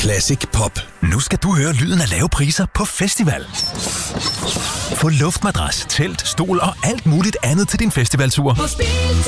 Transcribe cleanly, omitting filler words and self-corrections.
Classic Pop. Nu skal du høre lyden af lave priser på festival. Få luftmadras, telt, stol og alt muligt andet til din festivaltur.